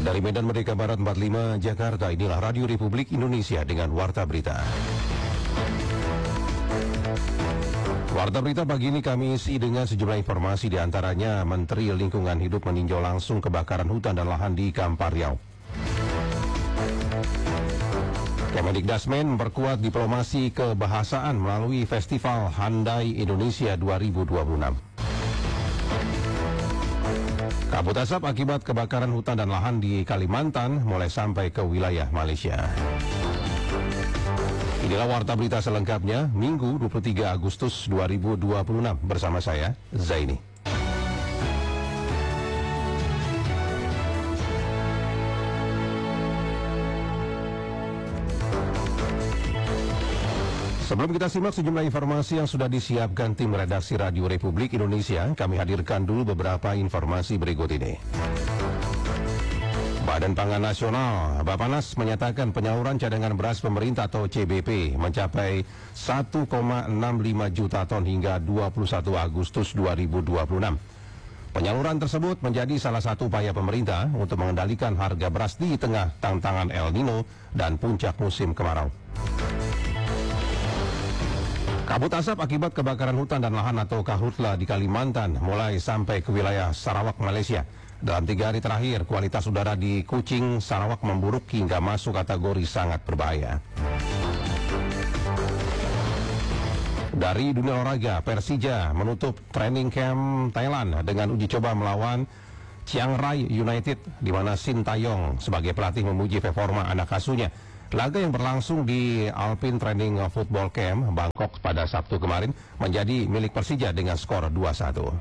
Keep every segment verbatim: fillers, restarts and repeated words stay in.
Dari Medan Merdeka Barat empat puluh lima, Jakarta, inilah Radio Republik Indonesia dengan Warta Berita. Warta Berita pagi ini kami isi dengan sejumlah informasi, diantaranya Menteri Lingkungan Hidup meninjau langsung kebakaran hutan dan lahan di Kampar Riau. Kemendikdasmen memperkuat diplomasi kebahasaan melalui Festival Handai Indonesia dua ribu dua puluh enam. Kabut asap akibat kebakaran hutan dan lahan di Kalimantan mulai sampai ke wilayah Malaysia. Inilah Warta Berita selengkapnya, Minggu dua puluh tiga Agustus dua ribu dua puluh enam, bersama saya, Zaini. Sebelum kita simak sejumlah informasi yang sudah disiapkan tim redaksi Radio Republik Indonesia, kami hadirkan dulu beberapa informasi berikut ini. Badan Pangan Nasional, Bappenas, menyatakan penyaluran cadangan beras pemerintah atau C B P mencapai satu koma enam lima juta ton hingga dua puluh satu Agustus dua ribu dua puluh enam. Penyaluran tersebut menjadi salah satu upaya pemerintah untuk mengendalikan harga beras di tengah tantangan El Nino dan puncak musim kemarau. Kabut asap akibat kebakaran hutan dan lahan atau karhutla di Kalimantan mulai sampai ke wilayah Sarawak, Malaysia. Dalam tiga hari terakhir, kualitas udara di Kuching, Sarawak memburuk hingga masuk kategori sangat berbahaya. Dari dunia olahraga, Persija menutup training camp Thailand dengan uji coba melawan Chiang Rai United, di mana Sintayong sebagai pelatih memuji performa anak asuhnya. Laga yang berlangsung di Alpine Training Football Camp Bangkok pada Sabtu kemarin menjadi milik Persija dengan skor dua satu.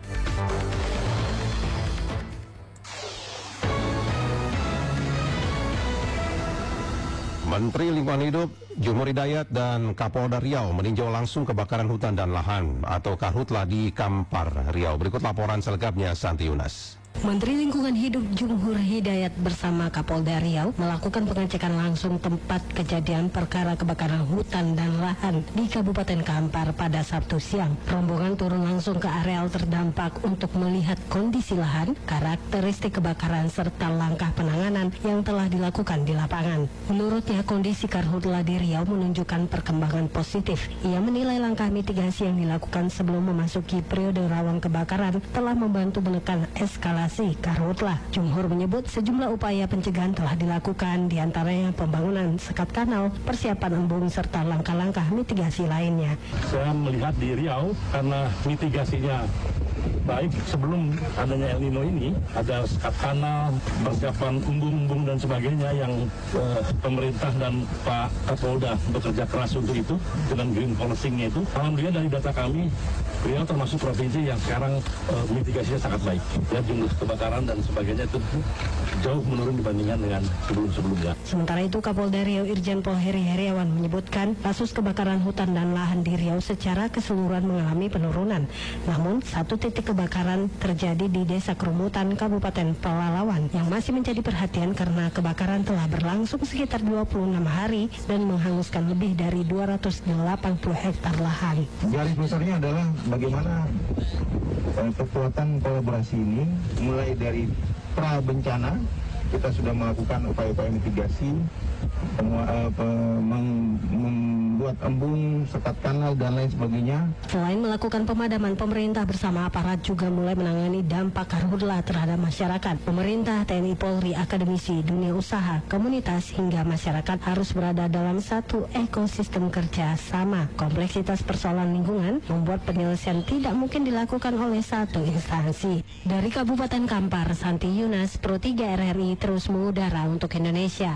Menteri Lingkungan Hidup Jumhur Hidayat dan Kapolda Riau meninjau langsung kebakaran hutan dan lahan atau karhutla di Kampar Riau. Berikut laporan selengkapnya, Santi Yunas. Menteri Lingkungan Hidup Jumhur Hidayat bersama Kapolda Riau melakukan pengecekan langsung tempat kejadian perkara kebakaran hutan dan lahan di Kabupaten Kampar pada Sabtu siang. Rombongan turun langsung ke areal terdampak untuk melihat kondisi lahan, karakteristik kebakaran, serta langkah penanganan yang telah dilakukan di lapangan. Menurutnya, kondisi karhutla di Riau menunjukkan perkembangan positif. Ia menilai langkah mitigasi yang dilakukan sebelum memasuki periode rawan kebakaran telah membantu menekan eskalasi karhutla. Jumhur menyebut sejumlah upaya pencegahan telah dilakukan, diantaranya pembangunan sekat kanal, persiapan embung, serta langkah-langkah mitigasi lainnya. Saya melihat di Riau karena mitigasinya baik sebelum adanya El Nino ini, ada sekat kanal, persiapan embung-embung dan sebagainya yang eh, pemerintah dan Pak Kapolda bekerja keras untuk itu dengan green policing-nya itu. Alhamdulillah dari data kami, Riau termasuk provinsi yang sekarang eh, mitigasinya sangat baik. Ya, jumlah kebakaran dan sebagainya itu jauh menurun dibandingkan dengan sebelum-sebelumnya. Sementara itu, Kapolda Riau Irjen Pol Heri Heriawan menyebutkan kasus kebakaran hutan dan lahan di Riau secara keseluruhan mengalami penurunan. Namun, satu titik kebakaran terjadi di Desa Kerumutan, Kabupaten Pelalawan, yang masih menjadi perhatian karena kebakaran telah berlangsung sekitar dua puluh enam hari dan menghanguskan lebih dari dua ratus delapan puluh hektar lahan. Garis besarnya adalah bagaimana eh, kekuatan kolaborasi ini, mulai dari pra bencana kita sudah melakukan upaya-upaya mitigasi, membuat embung, sekat kanal, dan lain sebagainya. Selain melakukan pemadaman, pemerintah bersama aparat juga mulai menangani dampak karhutla terhadap masyarakat. Pemerintah, T N I, Polri, akademisi, dunia usaha, komunitas, hingga masyarakat harus berada dalam satu ekosistem kerja sama. Kompleksitas persoalan lingkungan membuat penyelesaian tidak mungkin dilakukan oleh satu instansi. Dari Kabupaten Kampar, Santi Yunas, Pro tiga R R I terus mengudara untuk Indonesia.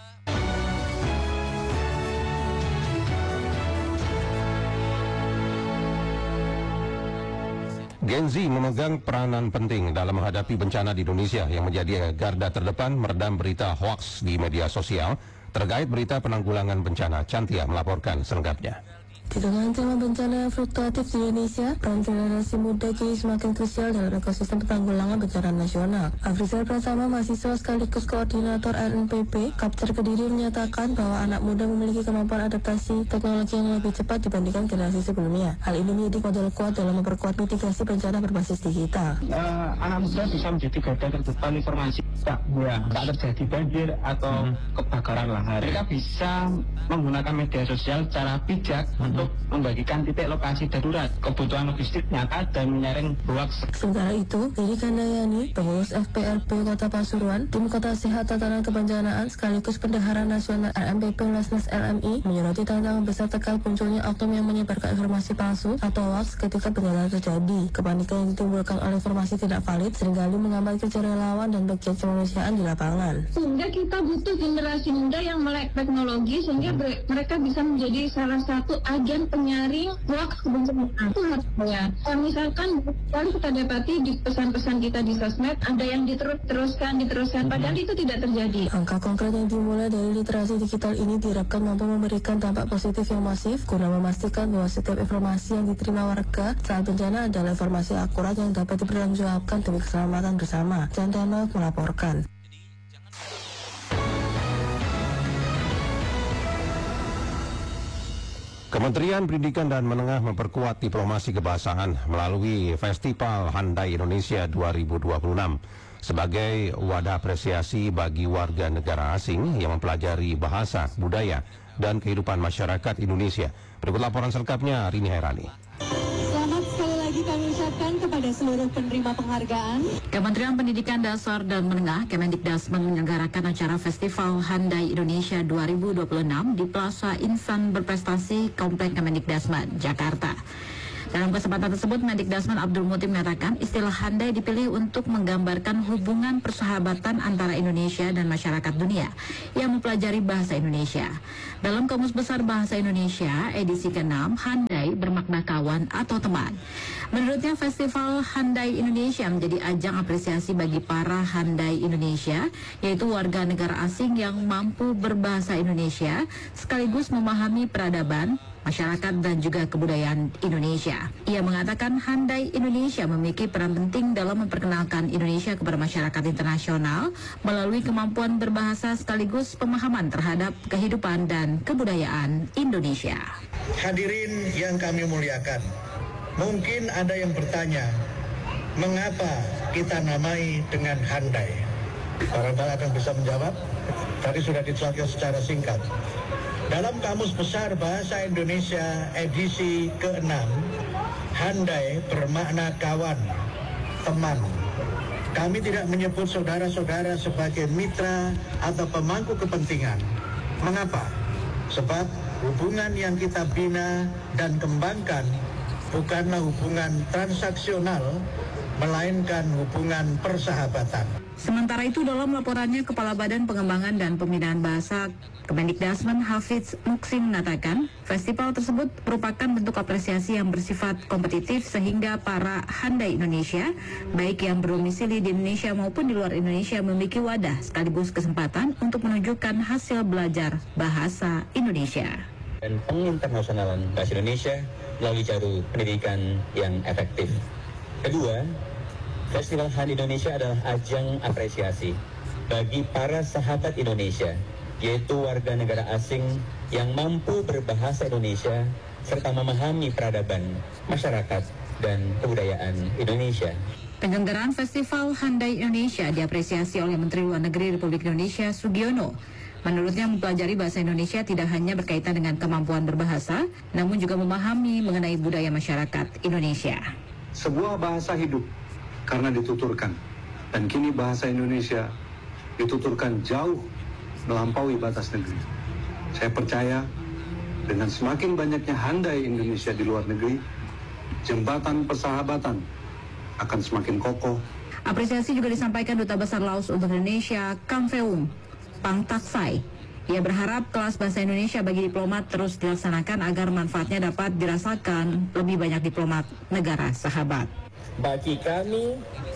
Gen Z memegang peranan penting dalam menghadapi bencana di Indonesia yang menjadi garda terdepan meredam berita hoaks di media sosial terkait berita penanggulangan bencana. Cantia melaporkan selengkapnya. Di tengah ancaman bencana yang fluktuatif di Indonesia, peran generasi muda kini semakin krusial dalam ekosistem penanggulangan bencana nasional. Afrizal Pratama, mahasiswa sekaligus koordinator R N P P, Kapter Kediri, menyatakan bahwa anak muda memiliki kemampuan adaptasi teknologi yang lebih cepat dibandingkan generasi sebelumnya. Hal ini menjadi modal kuat dalam memperkuat mitigasi bencana berbasis digital. Uh, anak muda bisa menjadi garda terdepan informasi tak, ya, tak terjadi banjir atau hmm. kebakaran lahan. Mereka bisa menggunakan media sosial secara bijak hmm. untuk membagikan titik lokasi darurat, kebutuhan logistik nyata, dan menyaring hoaks. Sementara itu, Diri Kandayani, pengurus F P L P Kota Pasuruan, Tim Kota Sehat Tatanan Kebencanaan sekaligus Bendahara Nasional R M P P Lasnas L M I, menyoroti tantangan besar terkait munculnya oknum yang menyebarkan informasi palsu atau hoaks ketika bencana terjadi. Kepanikan yang ditimbulkan oleh informasi tidak valid seringkali menghambat kerja relawan dan pegiat kemanusiaan di lapangan. Sehingga kita butuh generasi muda yang melek teknologi sehingga mereka bisa menjadi salah satu agen penyaring hoaks kebencanaan. Itu harusnya. Kalau misalkan kalau kita dapati di pesan-pesan kita di sosmed ada yang diterus-teruskan, diteruskan, padahal itu tidak terjadi. Angka konkret yang dimulai dari literasi digital ini diharapkan mampu memberikan dampak positif yang masif guna memastikan bahwa setiap informasi yang diterima warga saat bencana adalah informasi akurat yang dapat dipertanggungjawabkan demi keselamatan bersama. Chandano melaporkan. Kementerian Pendidikan dan Menengah memperkuat diplomasi kebahasaan melalui Festival Handai Indonesia dua ribu dua puluh enam sebagai wadah apresiasi bagi warga negara asing yang mempelajari bahasa, budaya, dan kehidupan masyarakat Indonesia. Berikut laporan selengkapnya, Rini Hairani. Selamat sekali lagi kami ucapkan kepada seluruh penerima penghargaan. Kementerian Pendidikan Dasar dan Menengah Kemendikdasmen menyelenggarakan acara Festival Handai Indonesia dua ribu dua puluh enam di Plaza Insan Berprestasi Komplek Kemendikdasmen, Jakarta. Dalam kesempatan tersebut, Mendikdasmen Abdul Muti mengatakan istilah handai dipilih untuk menggambarkan hubungan persahabatan antara Indonesia dan masyarakat dunia yang mempelajari bahasa Indonesia. Dalam Kamus Besar Bahasa Indonesia edisi keenam, handai bermakna kawan atau teman. Menurutnya, Festival Handai Indonesia menjadi ajang apresiasi bagi para handai Indonesia, yaitu warga negara asing yang mampu berbahasa Indonesia sekaligus memahami peradaban, masyarakat, dan juga kebudayaan Indonesia. Ia mengatakan Handai Indonesia memiliki peran penting dalam memperkenalkan Indonesia kepada masyarakat internasional melalui kemampuan berbahasa sekaligus pemahaman terhadap kehidupan dan kebudayaan Indonesia. Hadirin yang kami muliakan, mungkin ada yang bertanya, mengapa kita namai dengan handai? Barangkali akan bisa menjawab, tadi sudah dijelaskan secara singkat. Dalam Kamus Besar Bahasa Indonesia edisi keenam, handai bermakna kawan, teman. Kami tidak menyebut saudara-saudara sebagai mitra atau pemangku kepentingan. Mengapa? Sebab hubungan yang kita bina dan kembangkan bukanlah hubungan transaksional, melainkan hubungan persahabatan. Sementara itu, dalam laporannya, Kepala Badan Pengembangan dan Pembinaan Bahasa Kemendikdasmen Hafiz Muksim mengatakan, festival tersebut merupakan bentuk apresiasi yang bersifat kompetitif sehingga para handai Indonesia, baik yang berdomisili di Indonesia maupun di luar Indonesia, memiliki wadah sekaligus kesempatan untuk menunjukkan hasil belajar bahasa Indonesia. Dan penginternasionalan bahasa Indonesia melalui jalur pendidikan yang efektif. Kedua, Festival Handai Indonesia adalah ajang apresiasi bagi para sahabat Indonesia, yaitu warga negara asing yang mampu berbahasa Indonesia serta memahami peradaban, masyarakat, dan kebudayaan Indonesia. Penyelenggaraan Festival Handai Indonesia diapresiasi oleh Menteri Luar Negeri Republik Indonesia Sugiono. Menurutnya, mempelajari bahasa Indonesia tidak hanya berkaitan dengan kemampuan berbahasa, namun juga memahami mengenai budaya masyarakat Indonesia. Sebuah bahasa hidup karena dituturkan, dan kini bahasa Indonesia dituturkan jauh melampaui batas negeri. Saya percaya dengan semakin banyaknya handai Indonesia di luar negeri, jembatan persahabatan akan semakin kokoh. Apresiasi juga disampaikan Duta Besar Laos untuk Indonesia, Kang Feung Pang Taksai. Ia berharap kelas bahasa Indonesia bagi diplomat terus dilaksanakan agar manfaatnya dapat dirasakan lebih banyak diplomat negara sahabat. Bagi kami,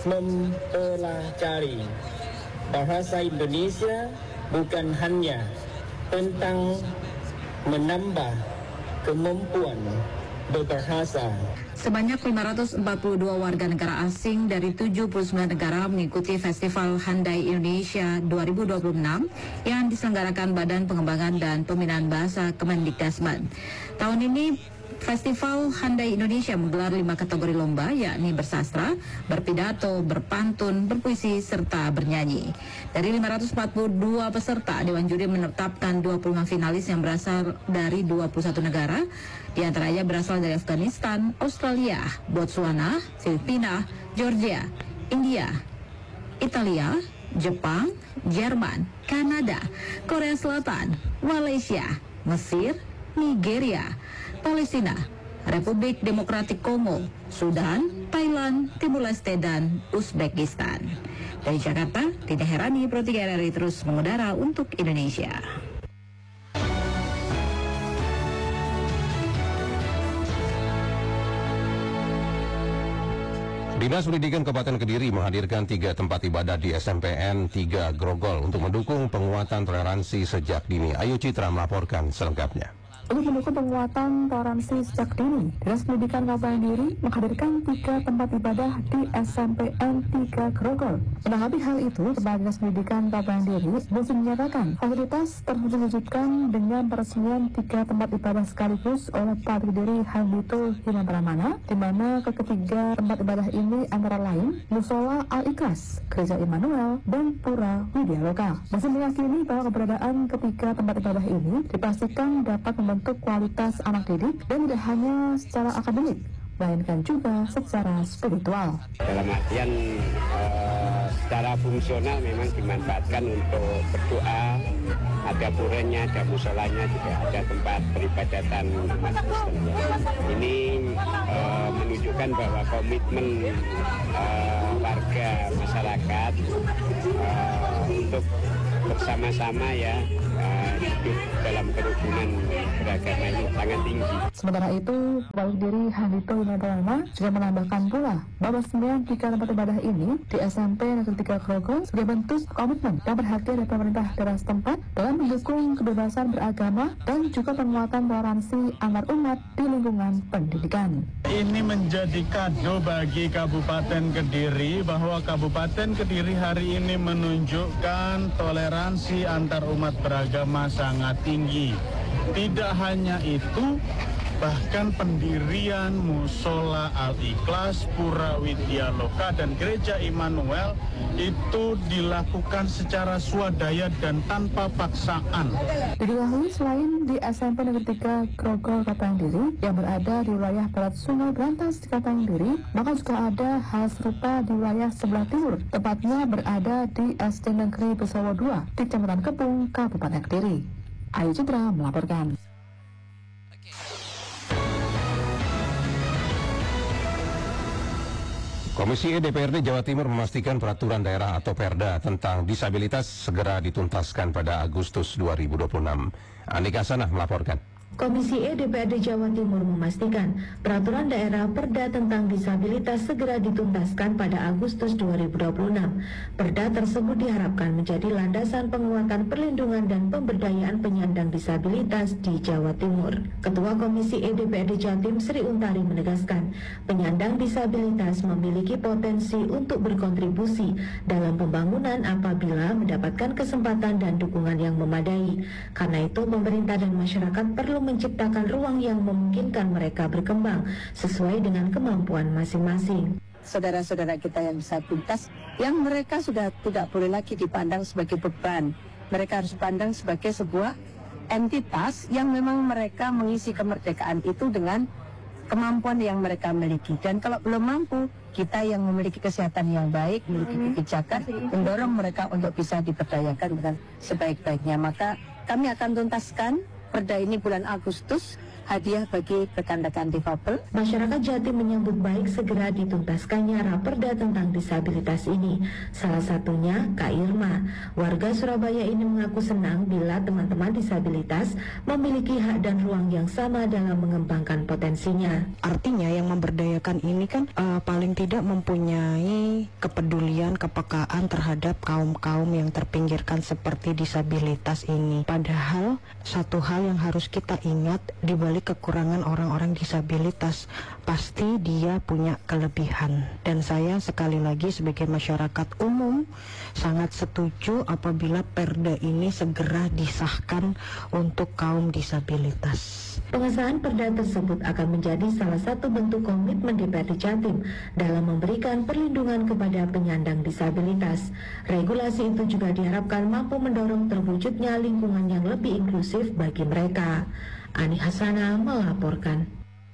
mempelajari bahasa Indonesia bukan hanya tentang menambah kemampuan berbahasa. Sebanyak lima ratus empat puluh dua warga negara asing dari tujuh puluh sembilan negara mengikuti Festival Handai Indonesia dua ribu dua puluh enam yang diselenggarakan Badan Pengembangan dan Pembinaan Bahasa Kemendikdasman. Tahun ini Festival Handai Indonesia menggelar lima kategori lomba, yakni bersastra, berpidato, berpantun, berpuisi, serta bernyanyi. Dari lima ratus empat puluh dua peserta, Dewan Juri menetapkan dua puluh lima finalis yang berasal dari dua puluh satu negara, di antaranya berasal dari Afghanistan, Australia, Botswana, Filipina, Georgia, India, Italia, Jepang, Jerman, Kanada, Korea Selatan, Malaysia, Mesir, Nigeria, Palestina, Republik Demokratik Kongo, Sudan, Thailand, Timur Leste, dan Uzbekistan. Dari Jakarta, Tina Herani, Pro tiga R R I terus mengudara untuk Indonesia. Dinas Pendidikan Kabupaten Kediri menghadirkan tiga tempat ibadah di S M P N tiga Grogol untuk mendukung penguatan toleransi sejak dini. Ayu Citra melaporkan selengkapnya. Untuk mendukung penguatan toleransi sejak dini, Dinas Pendidikan Kabupaten Kediri menghadirkan tiga tempat ibadah di S M P N tiga Grogol. Menanggapi hal itu, Kepala Dinas Pendidikan Kabupaten Kediri masih menyatakan fasilitas terus diwujudkan dengan peresmian tiga tempat ibadah sekaligus oleh Bupati Kediri Handito Himan Pramana, di mana ketiga tempat ibadah ini antara lain Musola Al-Ikhlas, Gereja Immanuel, dan Pura Widya Loka. Masih meyakini bahwa keberadaan ketiga tempat ibadah ini dipastikan dapat membantu untuk kualitas anak didik dan tidak hanya secara akademik, melainkan juga secara spiritual. Dalam artian uh, secara fungsional memang dimanfaatkan untuk berdoa, ada puranya, ada musolanya, juga ada tempat peribadatan umat Kristen. Ini uh, menunjukkan bahwa komitmen uh, warga masyarakat uh, untuk bersama-sama ya uh, hidup dalam kerukunan beragama ini sangat tinggi. Sementara itu, Bupati Kediri Handito Himan Pramana juga menambahkan pula bahwa sembilan tiga tempat ibadah ini di S M P Negeri tiga Grogol sebagai bentuk komitmen dan perhatian dari pemerintah daerah setempat dalam mendukung kebebasan beragama dan juga penguatan toleransi antar umat di lingkungan pendidikan. Ini menjadi kado bagi Kabupaten Kediri bahwa Kabupaten Kediri hari ini menunjukkan toleransi antar umat beragama sangat tinggi. Tidak hanya itu, bahkan pendirian Musola Al-Ikhlas, Pura Widya Loka, dan Gereja Immanuel itu dilakukan secara swadaya dan tanpa paksaan. Diketahui selain di S M P Negeri tiga Grogol Kabupaten Kediri yang berada di wilayah barat Sungai Berantas di Kabupaten Kediri, maka juga ada hal serupa di wilayah sebelah timur, tepatnya berada di S D Negeri Besawo dua di Kecamatan Kepung, Kabupaten Kediri. Ayu Citra melaporkan. Komisi E D P R D Jawa Timur memastikan peraturan daerah atau Perda tentang disabilitas segera dituntaskan pada Agustus dua ribu dua puluh enam. Andika Sanah melaporkan. Komisi E D P R D Jawa Timur memastikan peraturan daerah Perda tentang disabilitas segera dituntaskan pada Agustus dua ribu dua puluh enam. Perda tersebut diharapkan menjadi landasan penguatan perlindungan dan pemberdayaan penyandang disabilitas di Jawa Timur. Ketua Komisi E D P R D Jatim Sri Untari menegaskan, penyandang disabilitas memiliki potensi untuk berkontribusi dalam pembangunan apabila mendapatkan kesempatan dan dukungan yang memadai. Karena itu, pemerintah dan masyarakat perlu menciptakan ruang yang memungkinkan mereka berkembang sesuai dengan kemampuan masing-masing. Saudara-saudara kita yang disabilitas, yang mereka sudah tidak boleh lagi dipandang sebagai beban. Mereka harus dipandang sebagai sebuah entitas yang memang mereka mengisi kemerdekaan itu dengan kemampuan yang mereka miliki. Dan kalau belum mampu, kita yang memiliki kesehatan yang baik, memiliki kebijakan, mendorong mereka untuk bisa diberdayakan dengan sebaik-baiknya. Maka kami akan tuntaskan Perda ini bulan Agustus, hadiah bagi rekan-rekan difabel. Masyarakat Jatim menyambut baik segera dituntaskannya Raperda tentang disabilitas ini. Salah satunya Kak Irma. Warga Surabaya ini mengaku senang bila teman-teman disabilitas memiliki hak dan ruang yang sama dalam mengembangkan potensinya. Artinya yang memberdayakan ini kan uh, paling tidak mempunyai kepedulian, kepekaan terhadap kaum-kaum yang terpinggirkan seperti disabilitas ini. Padahal satu hal yang harus kita ingat, di balik kekurangan orang-orang disabilitas, pasti dia punya kelebihan. Dan saya sekali lagi sebagai masyarakat umum sangat setuju apabila perda ini segera disahkan untuk kaum disabilitas. Pengesahan perda tersebut akan menjadi salah satu bentuk komitmen D P R D Jatim dalam memberikan perlindungan kepada penyandang disabilitas. Regulasi itu juga diharapkan mampu mendorong terwujudnya lingkungan yang lebih inklusif bagi mereka. Ani Hasana melaporkan.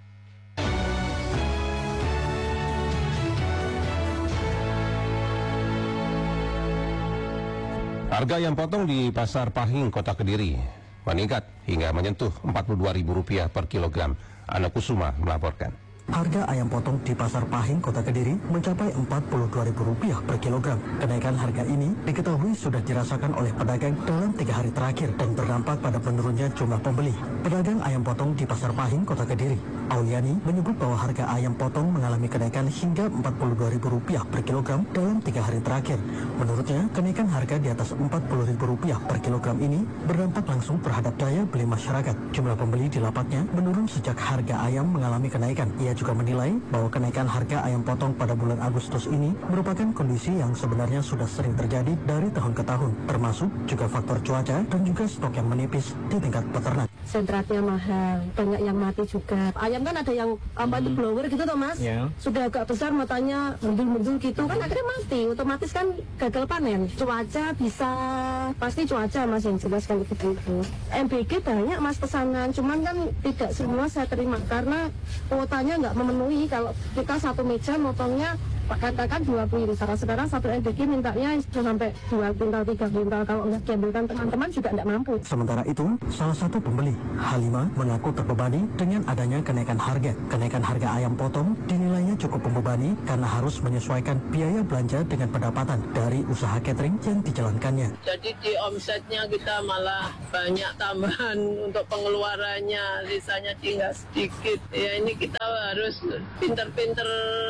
Harga ayam potong di Pasar Pahing, Kota Kediri meningkat hingga menyentuh empat puluh dua ribu rupiah per kilogram. Ana Kusuma melaporkan. Harga ayam potong di Pasar Pahing, Kota Kediri mencapai empat puluh dua ribu rupiah per kilogram. Kenaikan harga ini diketahui sudah dirasakan oleh pedagang dalam tiga hari terakhir dan berdampak pada menurunnya jumlah pembeli. Pedagang ayam potong di Pasar Pahing, Kota Kediri, Auliani, menyebut bahwa harga ayam potong mengalami kenaikan hingga empat puluh dua ribu rupiah per kilogram dalam tiga hari terakhir. Menurutnya, kenaikan harga di atas empat puluh ribu rupiah per kilogram ini berdampak langsung terhadap daya beli masyarakat. Jumlah pembeli di lapaknya menurun sejak harga ayam mengalami kenaikan. Ia juga menilai bahwa kenaikan harga ayam potong pada bulan Agustus ini merupakan kondisi yang sebenarnya sudah sering terjadi dari tahun ke tahun, termasuk juga faktor cuaca dan juga stok yang menipis di tingkat peternak. Sentratnya mahal, banyak yang mati juga. Ayam kan ada yang apa itu blower gitu toh mas, yeah. Sudah agak besar matanya mendul-mendul gitu, kan akhirnya mati, otomatis kan gagal panen. Cuaca bisa, pasti cuaca mas yang jelaskan gitu itu. M B G banyak mas pesanan, cuman kan tidak semua saya terima karena kuotanya nggak memenuhi. Kalau kita satu meja motongnya katakan dua puluh sekarang sekarang satu M B G mintanya sudah sampai dua kuintal tiga kuintal, kalau nggak diambilkan teman-teman juga nggak mampu. Sementara itu, salah satu pembeli, Halimah, mengaku terbebani dengan adanya kenaikan harga. Kenaikan harga ayam potong dinilainya cukup membebani karena harus menyesuaikan biaya belanja dengan pendapatan dari usaha catering yang dijalankannya. Jadi di omsetnya kita malah banyak tambahan untuk pengeluarannya, sisanya tinggal sedikit. Ya ini kita harus pinter-pinter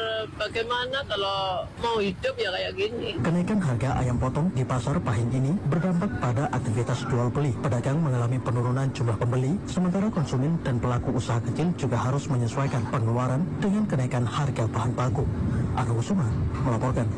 bagaimana kalau mau hidup ya kayak gini. Kenaikan harga ayam potong di Pasar Pahing ini berdampak pada aktivitas jual beli. Pedagang mengalami penurunan jumlah pembeli, sementara konsumen dan pelaku usaha kecil juga harus menyesuaikan pengeluaran dengan kenaikan harga bahan baku. Ana Kusuma melaporkan.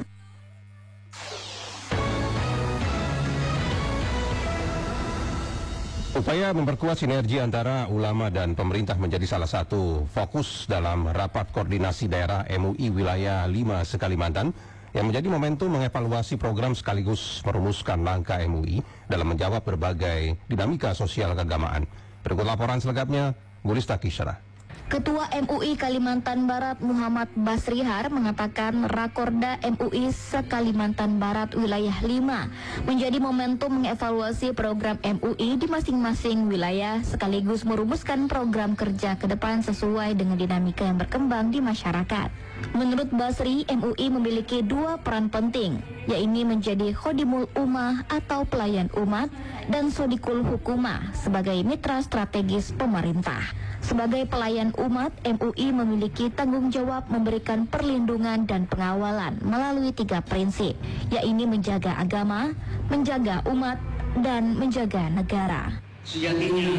Upaya memperkuat sinergi antara ulama dan pemerintah menjadi salah satu fokus dalam rapat koordinasi daerah M U I wilayah lima se-Kalimantan yang menjadi momentum mengevaluasi program sekaligus merumuskan langkah M U I dalam menjawab berbagai dinamika sosial keagamaan. Berikut laporan selengkapnya, Gulista Kisra. Ketua M U I Kalimantan Barat Muhammad Basrihar mengatakan Rakorda M U I se-Kalimantan Barat wilayah lima menjadi momentum mengevaluasi program M U I di masing-masing wilayah sekaligus merumuskan program kerja ke depan sesuai dengan dinamika yang berkembang di masyarakat. Menurut Basri, M U I memiliki dua peran penting, yaitu menjadi Khodimul Ummah atau pelayan umat dan Sodikul Hukumah sebagai mitra strategis pemerintah. Sebagai pelayan umat, M U I memiliki tanggung jawab memberikan perlindungan dan pengawalan melalui tiga prinsip, yaitu menjaga agama, menjaga umat, dan menjaga negara. Sejatinya,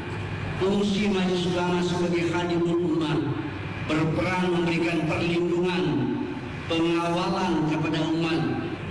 fungsi Majelis Ulama sebagai Khadimul Ummah berperan memberikan perlindungan, pengawalan kepada umat.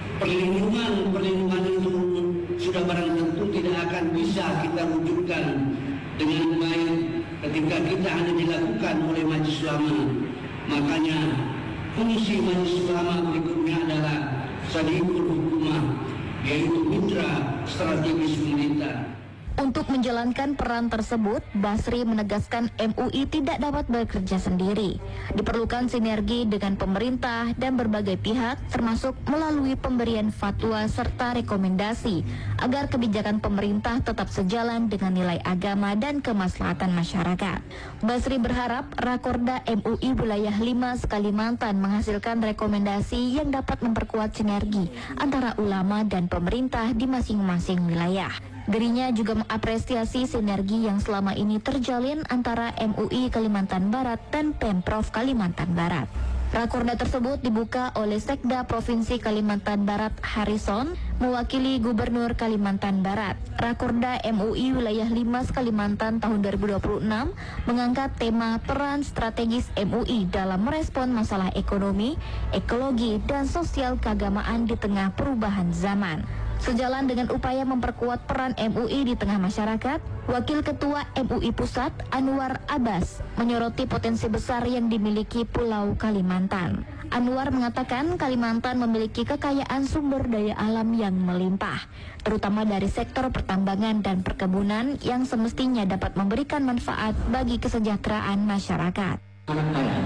Perlindungan-perlindungan itu sudah barang tentu tidak akan bisa kita wujudkan dengan baik ketika kita hanya dilakukan oleh Majelis Ulama. Makanya fungsi Majelis Ulama berikutnya adalah Sodikul Hukumah, yaitu mitra strategis pemerintah. Untuk menjalankan peran tersebut, Basri menegaskan M U I tidak dapat bekerja sendiri. Diperlukan sinergi dengan pemerintah dan berbagai pihak, termasuk melalui pemberian fatwa serta rekomendasi, agar kebijakan pemerintah tetap sejalan dengan nilai agama dan kemaslahatan masyarakat. Basri berharap Rakorda M U I wilayah lima se-Kalimantan menghasilkan rekomendasi yang dapat memperkuat sinergi antara ulama dan pemerintah di masing-masing wilayah. Dirinya juga mengapresiasi sinergi yang selama ini terjalin antara M U I Kalimantan Barat dan Pemprov Kalimantan Barat. Rakorda tersebut dibuka oleh Sekda Provinsi Kalimantan Barat Harrison, mewakili Gubernur Kalimantan Barat. Rakorda M U I Wilayah lima Kalimantan tahun dua ribu dua puluh enam mengangkat tema peran strategis M U I dalam merespon masalah ekonomi, ekologi, dan sosial keagamaan di tengah perubahan zaman. Sejalan dengan upaya memperkuat peran M U I di tengah masyarakat, Wakil Ketua M U I Pusat Anwar Abbas menyoroti potensi besar yang dimiliki Pulau Kalimantan. Anwar mengatakan Kalimantan memiliki kekayaan sumber daya alam yang melimpah, terutama dari sektor pertambangan dan perkebunan yang semestinya dapat memberikan manfaat bagi kesejahteraan masyarakat.